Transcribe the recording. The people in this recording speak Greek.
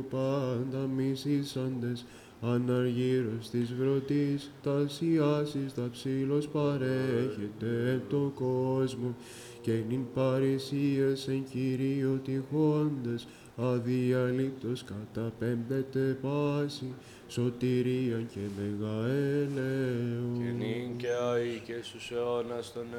πάντα μισήσαντες, αναργύρως της βρωτής, τας ιάσεις τα ψήλος παρέχεται το κόσμο, και νυν παρησίες εν Κυρίω τυχόντες, αδιαλείπτως καταπέμπεται πάση, σωτηρίαν και μεγαέλεον. Και νυν και αεί και στους αιώνας των